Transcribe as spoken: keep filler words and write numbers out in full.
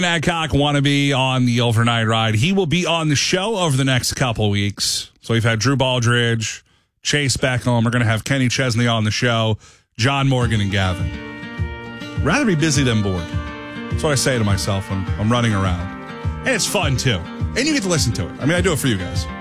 Adcock wannabe on the overnight ride. He will be on the show over the next couple weeks. So we've had Drew Baldridge, Chase Beckham. We're going to have Kenny Chesney on the show, John Morgan and Gavin. Rather be busy than bored. That's what I say to myself when I'm running around. And it's fun, too. And you get to listen to it. I mean, I do it for you guys.